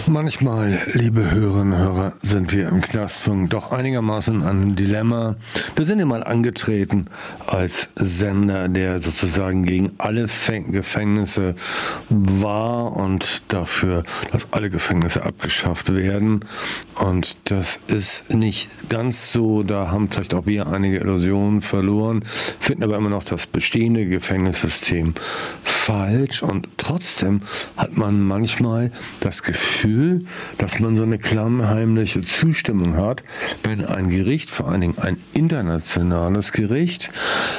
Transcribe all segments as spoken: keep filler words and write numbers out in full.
Manchmal, liebe Hörerinnen und Hörer, sind wir im Knastfunk doch einigermaßen an einem Dilemma. Wir sind immer angetreten als Sender, der sozusagen gegen alle Gefängnisse war und dafür, dass alle Gefängnisse abgeschafft werden. Und das ist nicht ganz so. Da haben vielleicht auch wir einige Illusionen verloren, finden aber immer noch das bestehende Gefängnissystem falsch. Und trotzdem hat man manchmal das Gefühl, dass man so eine klammheimliche Zustimmung hat, wenn ein Gericht, vor allen Dingen ein internationales Gericht,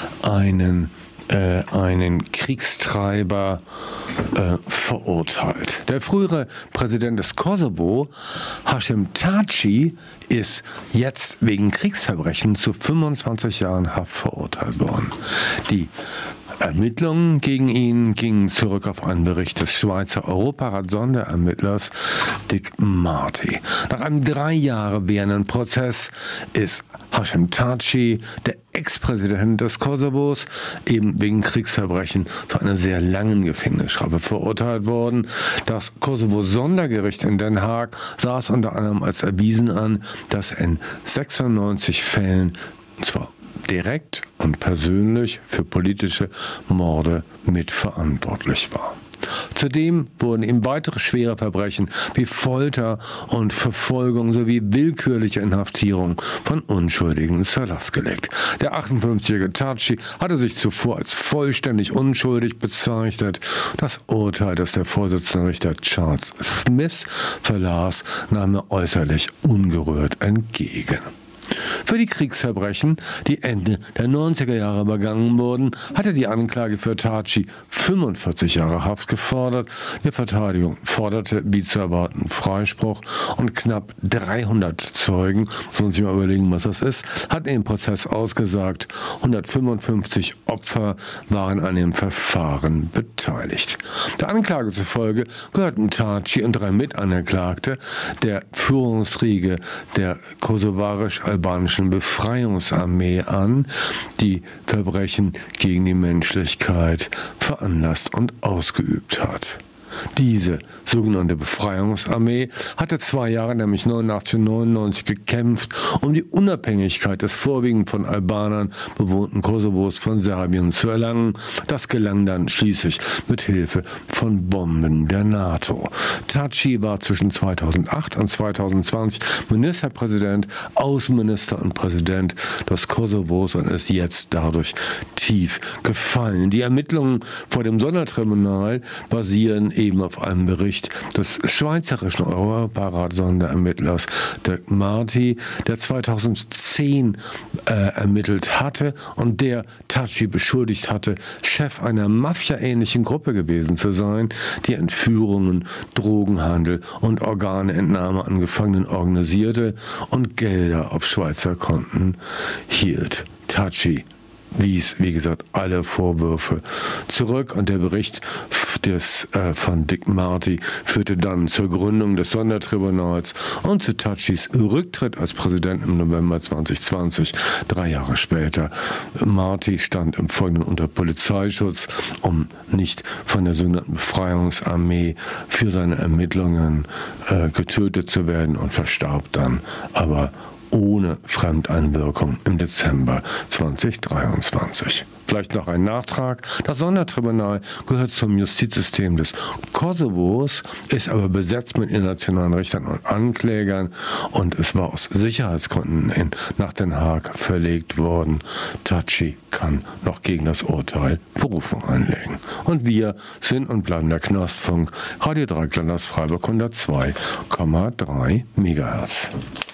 einen äh, einen Kriegstreiber äh, verurteilt. Der frühere Präsident des Kosovo, Haşim Taci, ist jetzt wegen Kriegsverbrechen zu fünfundzwanzig Jahren Haft verurteilt worden. Die Ermittlungen gegen ihn gingen zurück auf einen Bericht des Schweizer Europarat-Sonderermittlers Dick Marty. Nach einem drei Jahre währenden Prozess ist Haşim Taci, der Ex-Präsident des Kosovos, eben wegen Kriegsverbrechen zu einer sehr langen Gefängnisstrafe verurteilt worden. Das Kosovo-Sondergericht in Den Haag sah es unter anderem als erwiesen an, dass er in sechsundneunzig Fällen, und zwar direkt und persönlich, für politische Morde mitverantwortlich war. Zudem wurden ihm weitere schwere Verbrechen wie Folter und Verfolgung sowie willkürliche Inhaftierung von Unschuldigen zur Last gelegt. Der achtundfünfzigjährige Taci hatte sich zuvor als vollständig unschuldig bezeichnet. Das Urteil, das der Vorsitzende Richter Charles Smith verlas, nahm er äußerlich ungerührt entgegen. Für die Kriegsverbrechen, die Ende der neunziger Jahre begangen wurden, hatte die Anklage für Taci fünfundvierzig Jahre Haft gefordert. Die Verteidigung forderte, wie zu erwarten, Freispruch, und knapp dreihundert Zeugen, muss man sich mal überlegen, was das ist, hatten im Prozess ausgesagt. hundertfünfundfünfzig Opfer waren an dem Verfahren beteiligt. Der Anklage zufolge gehörten Taci und drei Mitangeklagte der Führungsriege der kosovarisch-albanischen Befreiungsarmee an, die Verbrechen gegen die Menschlichkeit veranlasst und ausgeübt hat. Diese sogenannte Befreiungsarmee hatte zwei Jahre, nämlich neunundachtzig und neunundneunzig, gekämpft, um die Unabhängigkeit des vorwiegend von Albanern bewohnten Kosovos von Serbien zu erlangen. Das gelang dann schließlich mit Hilfe von Bomben der NATO. Taci war zwischen zweitausendacht und zweitausendzwanzig Ministerpräsident, Außenminister und Präsident des Kosovos und ist jetzt dadurch tief gefallen. Die Ermittlungen vor dem Sondertribunal basieren eben auf einem Bericht des schweizerischen Europarat-Sonderermittlers Dick Marty, der zweitausendzehn äh, ermittelt hatte und der Taci beschuldigt hatte, Chef einer Mafia-ähnlichen Gruppe gewesen zu sein, die Entführungen, Drogenhandel und Organentnahme an Gefangenen organisierte und Gelder auf Schweizer Konten hielt. Taci wies, wie gesagt, alle Vorwürfe zurück und der Bericht des, äh, von Dick Marty führte dann zur Gründung des Sondertribunals und zu Tacis Rücktritt als Präsident im November zweitausendzwanzig, drei Jahre später. Marty stand im Folgenden unter Polizeischutz, um nicht von der sogenannten Befreiungsarmee für seine Ermittlungen äh, getötet zu werden, und verstarb dann aber ohne Fremdeinwirkung im Dezember zweitausenddreiundzwanzig. Vielleicht noch ein Nachtrag. Das Sondertribunal gehört zum Justizsystem des Kosovos, ist aber besetzt mit internationalen Richtern und Anklägern, und es war aus Sicherheitsgründen in, nach Den Haag verlegt worden. Taci kann noch gegen das Urteil Berufung einlegen. Und wir sind und bleiben der Knastfunk, Radio Dreieckland aus Freiburg hundertzwei Komma drei Megahertz.